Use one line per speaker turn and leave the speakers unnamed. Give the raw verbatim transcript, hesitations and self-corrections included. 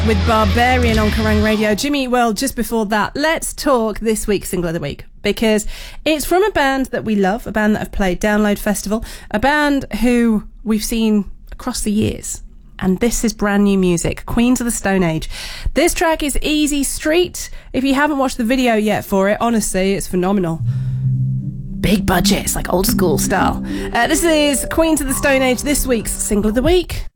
with Barbarian on Kerrang Radio. Jimmy, well, just before that, let's talk this week's Single of the Week, because it's from a band that we love, a band that have played Download Festival, a band who we've seen across the years. And this is brand new music, Queens of the Stone Age. This track is Easy Street. If you haven't watched the video yet for it, honestly, it's phenomenal. Big budget, it's like old school style. Uh, this is Queens of the Stone Age, this week's Single of the Week.